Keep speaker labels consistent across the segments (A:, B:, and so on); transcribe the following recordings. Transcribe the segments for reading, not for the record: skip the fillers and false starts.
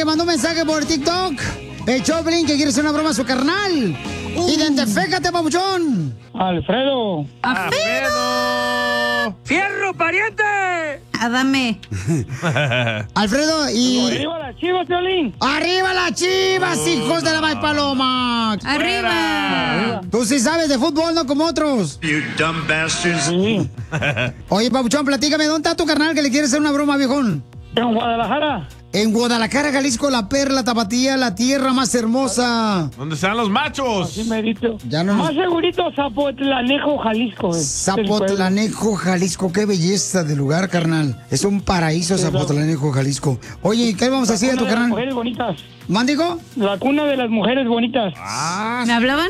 A: que mandó un mensaje por TikTok. El Choplin que quiere hacer una broma a su carnal. Identifícate, papuchón.
B: Alfredo.
C: ¡Alfredo!
B: ¡Fierro, pariente!
D: Adame.
A: Alfredo, y...
B: ¡Arriba las Chivas, Piolín!
A: ¡Arriba las Chivas, hijos de la May Paloma!
D: ¡Arriba!
A: Tú sí sabes de fútbol, no como otros.
E: You dumb bastards.
B: Sí.
A: Oye, papuchón, platícame, ¿dónde está tu carnal que le quiere hacer una broma, viejón?
B: En Guadalajara.
A: En Guadalajara, Jalisco, la perla tapatía, la tierra más hermosa.
C: ¿Dónde están los machos?
B: Así merito.
A: Ya no
B: Más segurito, Zapotlanejo, Jalisco.
A: Zapotlanejo, Jalisco, qué belleza de lugar, carnal. Es un paraíso, Zapotlanejo, Jalisco. Oye, ¿qué vamos a decir a tu carnal?
B: Mujeres bonitas.
A: ¿Mándigo?
B: La cuna de las mujeres bonitas.
D: ¿Me hablaban?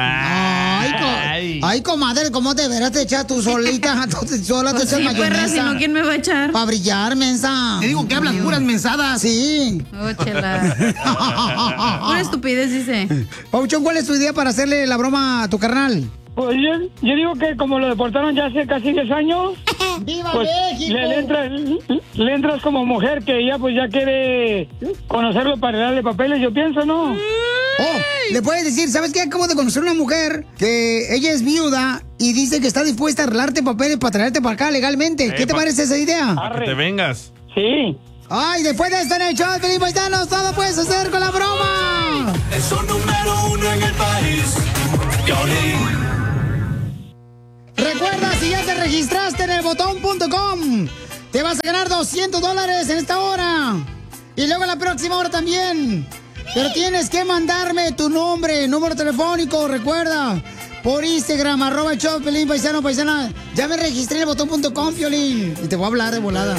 A: Ay, comadre, ¿cómo te verás te echar tú solita? Sola te echas
D: Sí, perra, si no, ¿quién me va a echar?
A: Para brillar, mensa. Te digo que hablas puras mensadas. Sí.
D: Oh, chela. Pura estupidez, dice.
A: Pauchón, ¿cuál es tu idea para hacerle la broma a tu carnal?
B: Pues yo digo que como lo deportaron ya hace casi 10 años,
A: ¡Viva
B: pues
A: México!
B: le entras como mujer que ya pues ya quiere conocerlo para darle papeles, yo pienso, ¿no?
A: Oh, le puedes decir, ¿sabes qué? Acabo de conocer una mujer que ella es viuda y dice que está dispuesta a arreglarte papeles para traerte para acá legalmente. ¿Qué te parece esa idea?
C: Para que te vengas.
B: Sí.
A: Ay, después de esto en el show, Felipe Paisanos, todo puedes hacer con la broma.
F: Es un número 1 en el país. Piolín.
A: Recuerda, si ya te registraste en elbotón.com, te vas a ganar $200 en esta hora. Y luego en la próxima hora también. Pero tienes que mandarme tu nombre, número telefónico, recuerda. Por Instagram, @el show, Piolín, paisano, paisana. Ya me registré en elbotón.com, Piolín. Y te voy a hablar de volada.